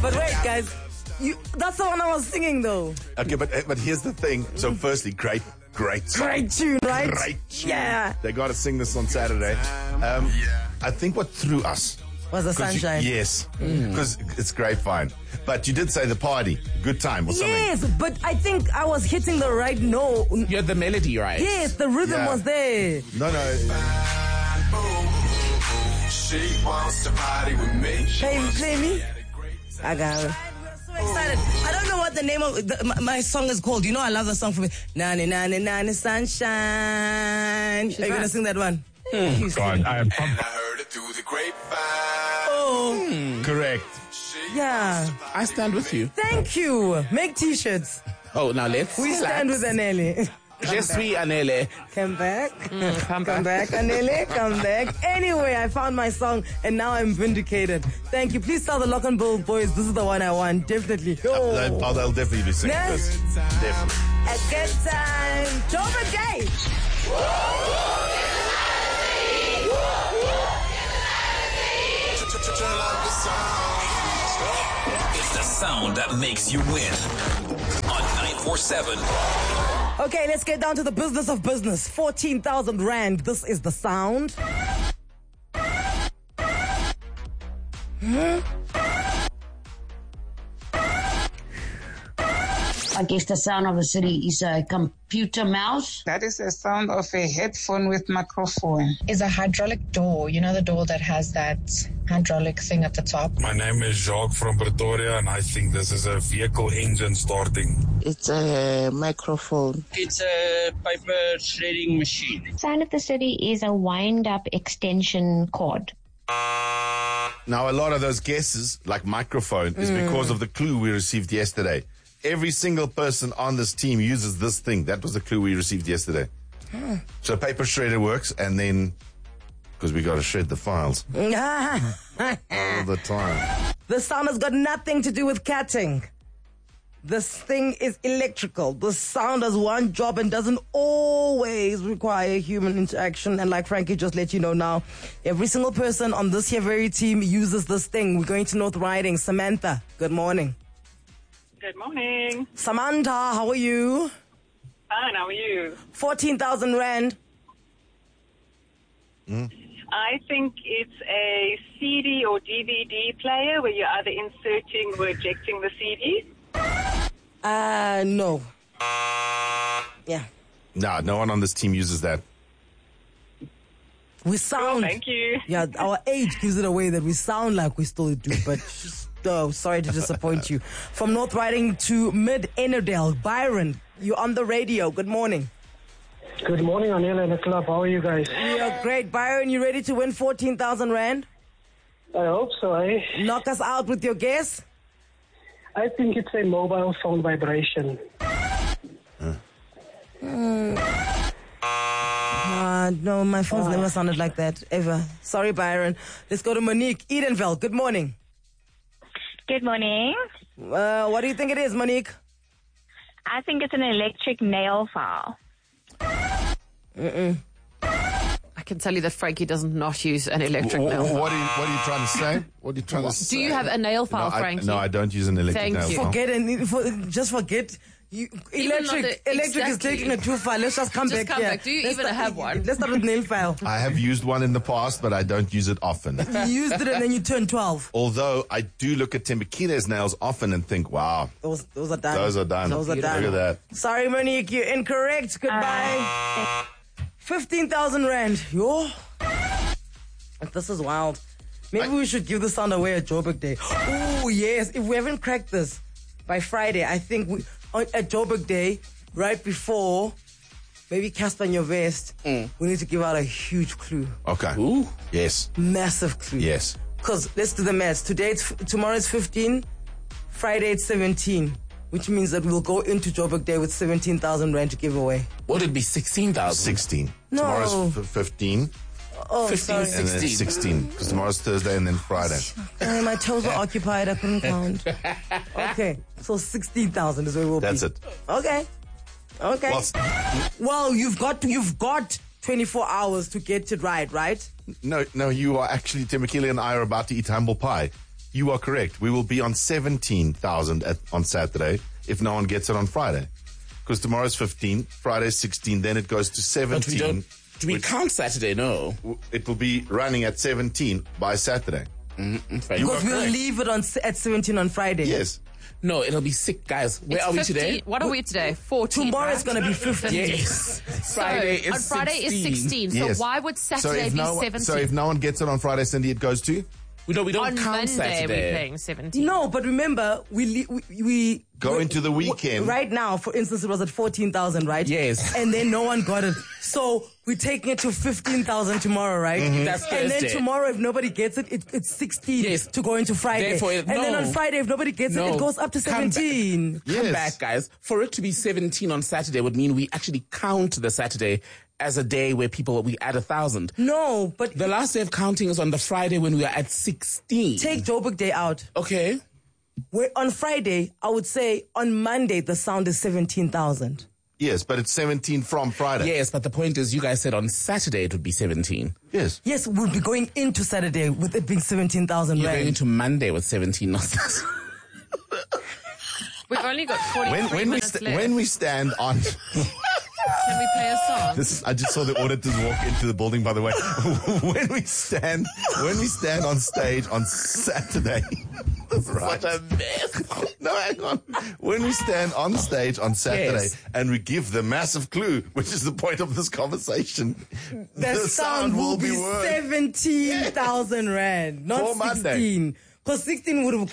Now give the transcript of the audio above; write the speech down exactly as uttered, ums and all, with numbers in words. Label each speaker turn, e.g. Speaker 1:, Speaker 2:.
Speaker 1: But wait, guys. You, that's the one I was singing, though.
Speaker 2: Okay, but but here's the thing. So firstly, great, great song.
Speaker 1: Great tune, right?
Speaker 2: Great tune.
Speaker 1: Yeah.
Speaker 2: They got to sing this on Saturday. Um, I think what threw us
Speaker 1: was the sunshine.
Speaker 2: You, yes, because mm. it's grapevine. But you did say the party, good time or something.
Speaker 1: Yes, but I think I was hitting the right note.
Speaker 3: You had the melody right.
Speaker 1: Yes, the rhythm yeah. was there.
Speaker 2: No, no.
Speaker 4: She wants to party with me.
Speaker 1: Play, play me. I got it. So excited. I don't know what the name of the, my, my song is called. You know I love the song from it. Nani, nani, nani, sunshine. She's Are you right. going to sing that one?
Speaker 5: Oh, God, I am pumped.
Speaker 4: I heard it through the grapevine.
Speaker 1: Oh.
Speaker 2: Hmm. Correct.
Speaker 1: Yeah.
Speaker 3: I stand with you.
Speaker 1: Thank you. Make t-shirts.
Speaker 3: Oh, now let's
Speaker 1: We
Speaker 3: relax.
Speaker 1: stand with Anele.
Speaker 3: Just we, Anele.
Speaker 1: Come back.
Speaker 3: Mm, come,
Speaker 1: come back. back, Anele. Come back. Anyway, I found my song and now I'm vindicated. Thank you. Please tell the Lock and Bull boys this is the one I want. Definitely.
Speaker 2: Oh, they'll, oh, they'll definitely be singing
Speaker 1: yes.
Speaker 2: this. Definitely.
Speaker 1: A good time. Joburg Day.
Speaker 6: It's the sound that makes you win on nine four seven.
Speaker 1: Okay, let's get down to the business of business. fourteen thousand rand. This is the sound. Hmm?
Speaker 7: I guess the sound of the city is a computer mouse.
Speaker 8: That is the sound of a headphone with microphone.
Speaker 9: Is a hydraulic door. You know the door that has that hydraulic thing at the top?
Speaker 5: My name is Jacques from Pretoria, and I think this is a vehicle engine starting.
Speaker 10: It's a microphone.
Speaker 11: It's a paper shredding machine.
Speaker 12: Sound of the city is a wind-up extension cord.
Speaker 2: Now, a lot of those guesses, like microphone, is
Speaker 1: Mm.
Speaker 2: because of the clue we received yesterday. Every single person on this team uses this thing. That was the clue we received yesterday.
Speaker 1: Hmm.
Speaker 2: So paper shredder works, and then, because we got to shred the files all the time.
Speaker 1: The sound has got nothing to do with catting. This thing is electrical. The sound has one job and doesn't always require human interaction. And like Frankie just let you know now, every single person on this here very team uses this thing. We're going to North Riding. Samantha, good morning.
Speaker 13: Good morning.
Speaker 1: Samantha, how are you?
Speaker 13: Fine, how are you?
Speaker 1: fourteen thousand rand.
Speaker 2: Mm.
Speaker 13: I think it's a C D or D V D player where you're either inserting or ejecting the C D.
Speaker 1: Uh, no. Yeah.
Speaker 2: Nah, no one on this team uses that.
Speaker 1: We sound...
Speaker 13: Cool, thank you.
Speaker 1: Yeah, our age gives it away that we sound like we still do, but... Oh, sorry to disappoint you. From North Riding to Mid-Ennerdale, Byron, you're on the radio. Good morning.
Speaker 14: Good morning, Anila and the club. How are you guys?
Speaker 1: You're great. Byron, you ready to win fourteen thousand rand?
Speaker 14: I hope so, eh?
Speaker 1: Knock us out with your guess.
Speaker 14: I think it's a mobile phone vibration.
Speaker 2: Huh.
Speaker 1: Mm. Uh, no, my phone's uh. never sounded like that, ever. Sorry, Byron. Let's go to Monique Edenville. Good morning.
Speaker 15: Good morning.
Speaker 1: Uh, what do you think it is, Monique?
Speaker 15: I think it's an electric nail file.
Speaker 1: Mm-mm.
Speaker 16: I can tell you that Frankie does not use an electric
Speaker 2: w-
Speaker 16: nail file.
Speaker 2: What are you, what are you trying to say? What are you trying to
Speaker 16: Do
Speaker 2: say?
Speaker 16: you have a nail file,
Speaker 2: no, I,
Speaker 16: Frankie?
Speaker 2: no, I don't use an electric
Speaker 16: Thank
Speaker 2: nail
Speaker 16: you.
Speaker 2: file.
Speaker 1: Forget it. For, just forget. You, electric
Speaker 16: the,
Speaker 1: electric
Speaker 16: exactly.
Speaker 1: is taking a too far. Let's just come
Speaker 16: Just
Speaker 1: back
Speaker 16: come
Speaker 1: here.
Speaker 16: back. Do you
Speaker 1: Let's
Speaker 16: even
Speaker 1: start,
Speaker 16: have one?
Speaker 1: Let's start with nail file.
Speaker 2: I have used one in the past, but I don't use it often.
Speaker 1: You used it and then you turned twelve.
Speaker 2: Although I do look at Tembekile's nails often and think, wow.
Speaker 1: Those, those are done.
Speaker 2: Those are done.
Speaker 1: Those are done.
Speaker 2: Look at that.
Speaker 1: Sorry, Monique, you're incorrect. Goodbye. Uh, fifteen thousand rand. Yo. This is wild. Maybe I, we should give the sound away at Joburg Day. Oh, yes. If we haven't cracked this by Friday, I think we on, at Joburg Day, right before, maybe cast on your vest, mm. we need to give out a huge clue.
Speaker 2: Okay. Ooh. Yes.
Speaker 1: Massive clue.
Speaker 2: Yes.
Speaker 1: Because let's do the maths. Today, it's, tomorrow is fifteen. Friday, it's seventeen. Which means that we'll go into Joburg Day with seventeen thousand rand to give away.
Speaker 3: Would it be sixteen thousand?
Speaker 2: sixteen.
Speaker 1: No.
Speaker 2: Tomorrow's f- fifteen.
Speaker 1: Oh,
Speaker 3: fifteen,
Speaker 1: sorry.
Speaker 2: And then sixteen. Because tomorrow's Thursday and then Friday.
Speaker 1: Oh, my toes were occupied. I couldn't count. Okay. So sixteen thousand is where we'll
Speaker 2: That's
Speaker 1: be.
Speaker 2: it.
Speaker 1: Okay. Okay.
Speaker 2: Well,
Speaker 1: well, you've got to, you've got twenty-four hours to get it right, right?
Speaker 2: No, no, you are actually, Temekile and I are about to eat humble pie. you are correct. We will be on seventeen thousand at, on Saturday if no one gets it on Friday. Because tomorrow's fifteen, Friday's sixteen, then it goes to
Speaker 3: But we
Speaker 2: seventeen.
Speaker 3: don't. Do we count Saturday? No.
Speaker 2: It will be running at seventeen by Saturday.
Speaker 3: Mm-hmm.
Speaker 1: Because we'll leave it on s- at seventeen on Friday.
Speaker 2: Yes.
Speaker 3: No, it'll be sick, guys. Where
Speaker 16: It's
Speaker 3: are we
Speaker 16: fifteen.
Speaker 3: today?
Speaker 16: What are we today? fourteen.
Speaker 1: Tomorrow
Speaker 16: right?
Speaker 1: is going to be fifteen.
Speaker 3: Yes.
Speaker 16: So,
Speaker 3: Friday is
Speaker 16: on Friday is sixteen. So
Speaker 2: Yes.
Speaker 16: why would
Speaker 2: So
Speaker 16: Saturday
Speaker 2: if,
Speaker 16: be
Speaker 2: no, one-
Speaker 16: seventeen?
Speaker 2: so if no one gets it on Friday, Cindy, it goes to?
Speaker 3: We don't, we don't
Speaker 16: on
Speaker 3: count
Speaker 16: Monday
Speaker 3: Saturday.
Speaker 16: we're playing seventeen.
Speaker 1: No, but remember, we li- we, we
Speaker 2: Go
Speaker 1: we-
Speaker 2: into the weekend.
Speaker 1: Right now, for instance, it was at fourteen thousand, right?
Speaker 3: Yes.
Speaker 1: And then no one got it. So we're taking it to fifteen thousand tomorrow, right?
Speaker 3: Mhm. That's
Speaker 1: And then
Speaker 3: Thursday.
Speaker 1: tomorrow, if nobody gets it, it it's sixteen
Speaker 3: Yes.
Speaker 1: to go into Friday.
Speaker 3: Therefore, it-
Speaker 1: and then
Speaker 3: no.
Speaker 1: on Friday, if nobody gets
Speaker 3: No.
Speaker 1: it, it goes up to
Speaker 3: Come back.
Speaker 1: seventeen.
Speaker 2: Yes.
Speaker 3: Come back, guys. For it to be seventeen on Saturday would mean we actually count the Saturday as a day where people, we add a thousand.
Speaker 1: No, but
Speaker 3: The last day of counting is on the Friday when we are at sixteen.
Speaker 1: take Joburg Day out.
Speaker 3: Okay.
Speaker 1: Where on Friday, I would say on Monday, the sound is seventeen thousand.
Speaker 2: Yes, but it's seventeen from Friday.
Speaker 3: Yes, but the point is you guys said on Saturday it would be seventeen.
Speaker 2: Yes.
Speaker 1: Yes, we'll be going into Saturday with it being seventeen thousand
Speaker 3: You're going
Speaker 1: rand.
Speaker 3: into Monday with seventeen, not
Speaker 16: We've only got forty-three
Speaker 2: When, when, we
Speaker 16: minutes
Speaker 2: st-
Speaker 16: left.
Speaker 2: when we stand on...
Speaker 16: Can we play a song?
Speaker 2: This is, I just saw the auditors walk into the building, by the way. when we stand, when we stand on stage on Saturday, this is
Speaker 3: What
Speaker 2: such
Speaker 3: a mess.
Speaker 2: no, hang on. When we stand on stage on Saturday
Speaker 3: Yes.
Speaker 2: and we give the massive clue, which is the point of this conversation,
Speaker 1: The, sound, will be
Speaker 2: worth
Speaker 1: seventeen thousand rand, not
Speaker 2: For Monday.
Speaker 1: sixteen. Because sixteen would have